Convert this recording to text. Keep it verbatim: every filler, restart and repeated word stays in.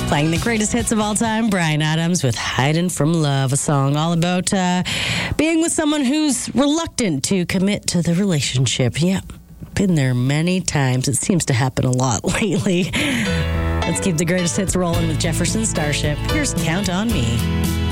Playing the greatest hits of all time, Bryan Adams with Hiding from Love, a song all about uh, being with someone who's reluctant to commit to the relationship. Yeah, been there many times. It seems to happen a lot lately. Let's keep the greatest hits rolling with Jefferson Starship. Here's Count on Me.